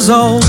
years old.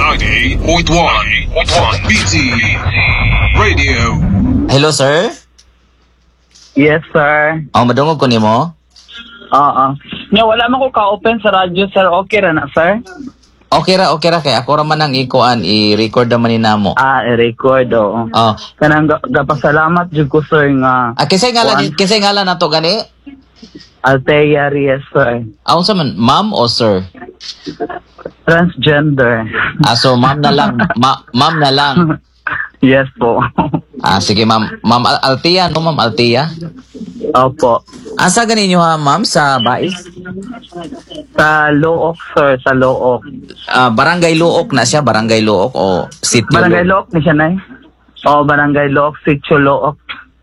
98.1 BT Radio. Hello, sir? Yes, sir. Madungog ko nimo. Oo. Nya wala man ko ka-open sa radyo, sir. Okay ra na, sir? Okay ra kay ako ra man ang ikuan i-record naman ni namo. I-record, oo. Kanang gapasalamat jud ko, sir, nga. Kisay ngalan nato gani? Althea Reyes, sir. Unsa man, ma'am o sir? Transgender. So ma'am na lang, ma'am na lang. Yes po. Sige ma'am. Ma'am Althea, no ma'am Althea? Opo. Asa ganin nyo ha ma'am sa Bais? Sa Look, sir, sa Look. Barangay Look na siya, Barangay Look o Sitio Barangay Look ni siya na Barangay Look, Sitio Look.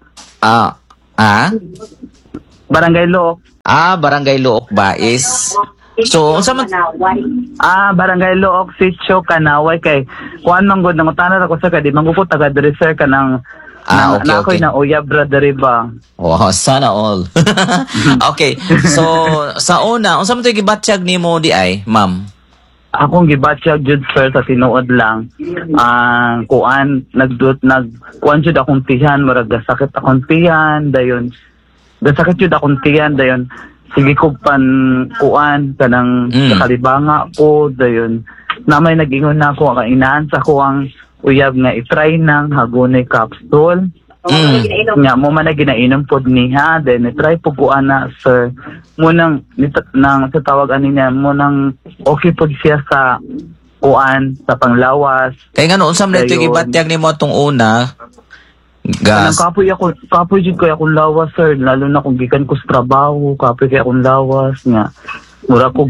Barangay Look. Barangay Look, Bais. So, unsa man? Barangay Look, Sitio, Kanaway, kay kuan man gud nang tanan ako sa kay di man ko taga diri, sir, kanang okay. Na uyab brother ba. Wow, sana all. Okay. So, sa una, unsa man toy gibatsyag nimo di ay, ma'am? Akong gibatsyag jud, sir, sa tinuod lang. Kuan kuan jud akong tiyan, murag sakit akong tiyan, dayon. Gasakit jud akong tiyan, dayon. Sige ko kuan kanang kalibanga ko, dayon. Namay nag-ingon na ako kainaan sa ko ang uyab nga i-try nang hagunay capsule. Nga mo man na ginainom pod niha, then i-try po ko ana, sir. Munang nang tatawag ani niya munang okay pod siya sa kuan sa panglawas. Kay ngano unsa man ito gibatyag nimo atong una? Gas. Kapoy jud ko akong lawas, sir, lalo na kung gikan ko sa trabaho, kapoy kay akong lawas nga. Mura ko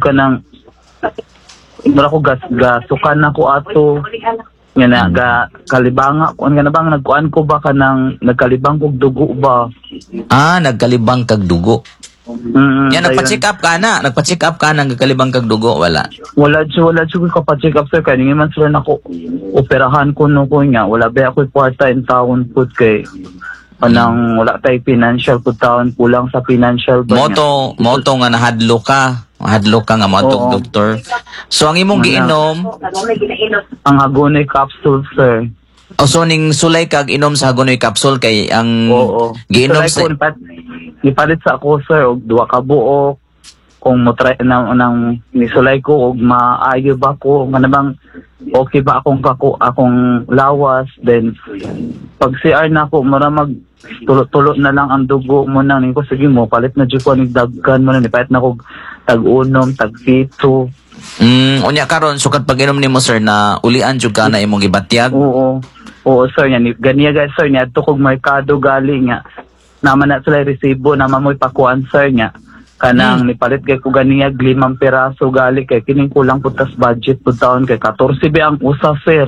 gasukan ako ato. Nga na kalibanga ko nga na bang nagkuan ko ba kanang nagkalibang kog dugo ba? Nagkalibang kag dugo. Yan, nagpa-check up ka na nagkalibang kag dugo, wala ko pa-check up, sir, kaya hindi man sila nako operahan ko no ko nga, wala ba ako kwarta in taon po kay anang wala tay financial po taon, kulang sa financial ba moto nga nahadlok ka nga matog doktor. So ang imong giinom ang hagonoy capsule, sir. So ning sulay kag inom sa hagonoy capsule kay ang giinom sa ipalit sa ako, sir, og duwa ka buok kung mo try nang nisulay ko og maayo ba ko nga nabang okay ba akong lawas, then pag CR na ako mura mag tulo na lang ang dugo mo nang niko, sige mo palit na jud ko ning daggan mo na nipalit na ko tag-unom tag-pito. Unya karon sukad pag-inom nimo, sir, na ulian jud ka na imong gibatyag? Oo, sir, ganiya guys, sir, niya to kog merkado gali nga naman na sila resibo naman mo'y pakuan, sir, nga kanang nipalit kay ko ganiya 5 piraso gali kay kining kulang putas budget po taon kay 14 ba ang usa, sir.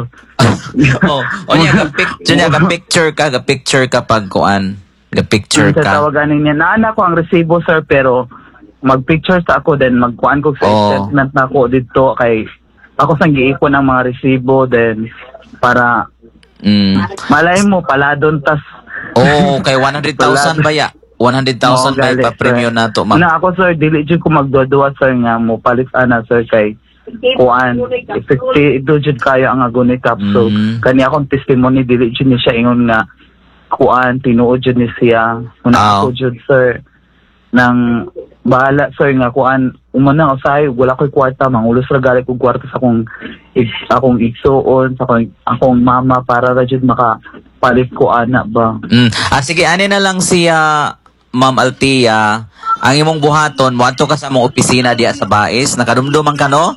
Ga picture ka pag kuan, ga picture ka. Tawagan niya na ko ang resibo, sir, pero mag-picture sa ako, then magkuan ko sa statement na ako dito kay ako sang giipon ng mga resibo, then para malay mo pala doon tas kay 100,000 baya. 100,000 ba pa premium nato, ma'am? Na ako, sir, dili jud ko magduwa, sir, nga mo palit ana, sir, kay kuan effective jud kayo ang agunay capsule. Kani akong testimony dili jud ni siya ingon nga kuan tinuod jud ni siya. Una ako jud, sir, nang bahala, sir, nga kuan umanang usahay wala ko'y kwarta, mangulos ra gali kog kwarta sa akong igsuon sa akong mama para ra jud makapalit ko ana ba. Sige, ani na lang siya, Ma'am Althea, ang imong buhaton moadto ka sa among opisina diha sa Bais, nakadumduman ka, no?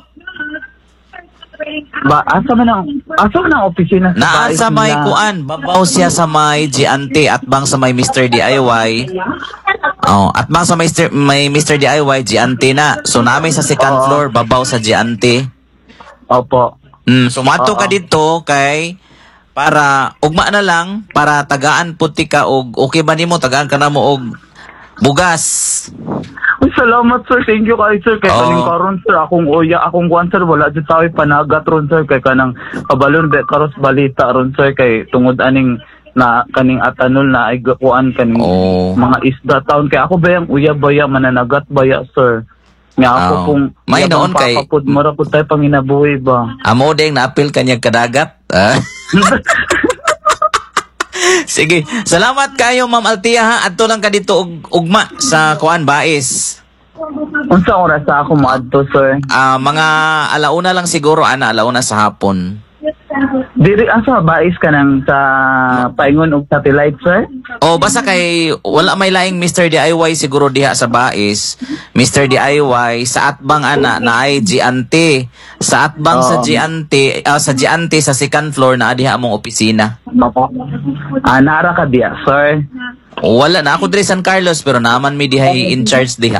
Asa man ang opisina sa Bais? Sa may kuan, babaw siya sa may Giante at bang sa may Mr. DIY. At bang sa may Mr. DIY Giante na. So namin sa second floor, babaw sa Giante. Opo. So moadto ka dito kay para ugma na lang para tagaan puti ka og okay ba nimo tagaan ka na mo og bugas. Salamat, sir. Thank you kay sir. Kay kaning karon, sir, akong kuan, sir, wala jud tawi panagat ron, sir, kay kanang kabalon be karos balita ron, sir, kay tungod aning na kaning atanol na ay kuan kaning mga isda taon kay ako bayang uyab baya mananagat baya, sir. Nga ako kung may noon kay papapod mo ra pud tay panginabuhi ba. Amo ding naapil kanya kadagat. Sige, salamat kayo Ma'am Altia ha. Adto lang ka dito ugma sa kuan Bais. Unsa oras sa ako moadto sir? Mga alauna lang siguro alauna sa hapon. Diri asa Bais ka nang sa paingon og satellite sir? Basta kay wala may laing Mr. DIY siguro diha sa Bais. Mr. DIY sa atbang na ay Giante. Sa atbang sa Giante, sa second floor na diha among opisina. Nara ka diha sir? Wala na ako diri San Carlos pero naman mi diha in charge diha.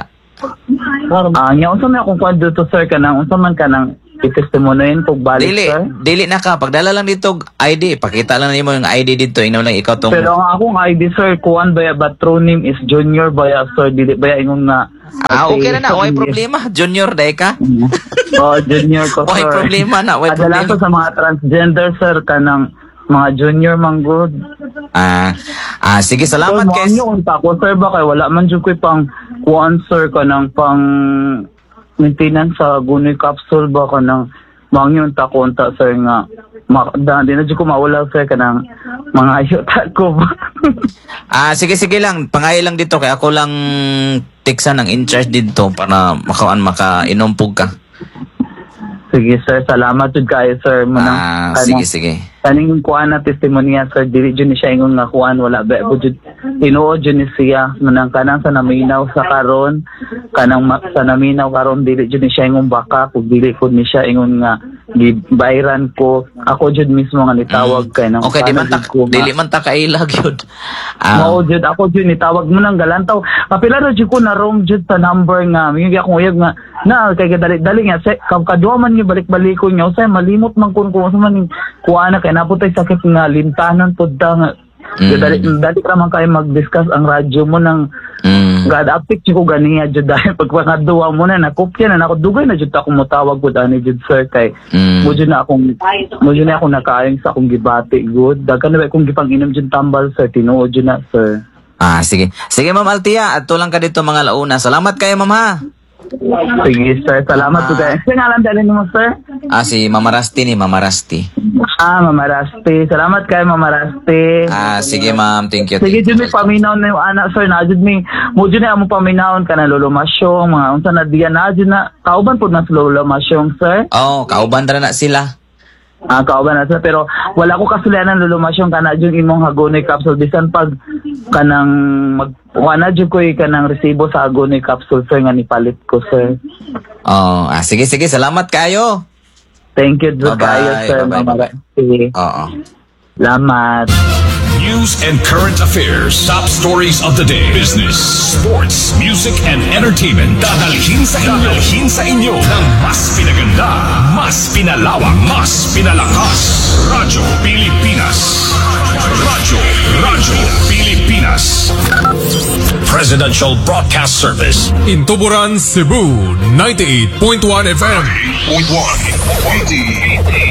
Nya unsa man akong kwento to sir kanang unsa man kanang i-testimonian pag balik sir? Dili na ka. Pagdala lang dito ID. Pakita lang nimo yung ID dito. Inaw lang ikaw tong... Pero ang akong ID sir, kuan baya but true name is Junior baya sir. Dili baya ingon nga... okay na. Way problema. Junior day ka? Junior ko sir. Way problema na. Way problema. Adala sa mga transgender sir kanang mga junior manggod. Sige, salamat kay... So, unta ko sir ba kay wala man jud ko'y pang kuan sir kanang pang... maintenance sa Gunoy capsule ba ka ng mangyon takonta sir nga di na ko mawala sir ka ng mga ayota ko ba. Sige lang pangay lang dito kaya ako lang tiksa ng in charge dito para makainom pug ka. Sige sir, salamat jud kayo sir. Sige. Kaning kuan na testimonya sir, dili jud ni siya ingon nga kuan wala ba jud tinuod jud ni siya manang kanang sa naminaw sa karon kanang sa naminaw karon dili jud ni siya ingon baka kung dili ko ni siya ingon nga gibayran ko ako jud mismo nga nitawag kay nang okay dili man ta kailag yun. Mao jud ako jud nitawag mo nang galantaw kapila ra jud ko na wrong jud sa number nga mingi akong uyab nga na kay dali nga kadua man ni balik-balik ko nya say malimot man kun sa man kuan na kay naputay sakit nga lintanan pud ta nga dali ra man kay mag-discuss ang radyo mo nang God uptick ko ganiya jud dahil pagpakadua mo na nakopya na ako dugay na jud ako motawag pud ani jud sir kay mo jud na akong nakaayong sa akong gibati good daghan na akong gipang-inom jud tambal sir tinuod jud na sir. Sige Ma'am Altia adto lang ka dito mga launa. Salamat kayo Ma'am ha. Sige sir, salamat po kayo. Singalan dalhin mo sir? Si Mama Rasti Mama Rasti. Mama Rasti. Salamat kayo Mama Rasti. Sige ma'am, thank you. Sige jud mi paminaw na yung anak sir na jud mi mo jud na amo paminawon kana lolo masyong mga unsa na diyan na jud na kauban pud na sa lolo masyong sir. Kauban ra na sila. Kauban na sir pero wala ko kasulanan lolo masyong kana jud imong Hagonoy capsule bisan pag kanang wala jud ko kanang resibo sa Hagonoy capsule sir nga nipalit ko sir. Sige salamat kayo. Thank you jud kayo sir. Bye. Salamat. News and current affairs, top stories of the day, business, sports, music, and entertainment. Dadalhin sa inyo ng mas pinaganda, mas pinalawak, mas pinalakas. Radyo Pilipinas. Radyo Pilipinas. Presidential Broadcast Service. In Tuburan, Cebu, 98.1 FM. 98.1.